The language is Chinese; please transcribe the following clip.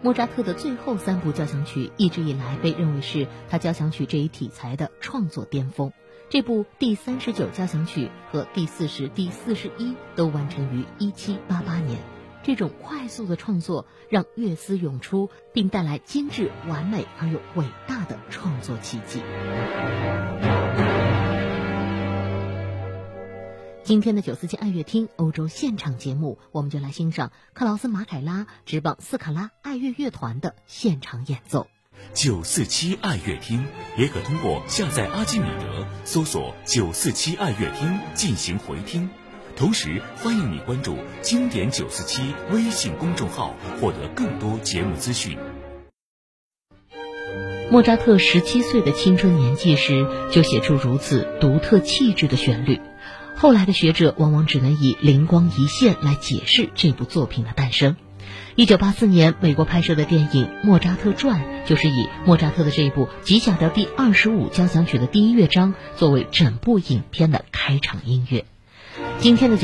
莫扎特的最后3部交响曲一直以来被认为是他交响曲这一题材的创作巅峰。这部第39交响曲和第40、第41都完成于1788年。这种快速的创作让乐思涌出，并带来精致、完美而又伟大的创作奇迹。今天的947爱乐厅欧洲现场节目，我们就来欣赏克劳斯马凯拉执棒斯卡拉爱乐乐团的现场演奏。 947爱乐厅也可通过下载阿基米德搜索947爱乐厅进行回听，同时欢迎你关注经典947微信公众号，获得更多节目资讯。 莫扎特17岁的青春年纪时就写出如此独特气质的旋律，后来的学者往往只能以灵光一现来解释这部作品的诞生。1984年美国拍摄的电影《莫扎特传》就是以莫扎特的这部G小调第25交响曲的第1乐章作为整部影片的开场音乐。今天的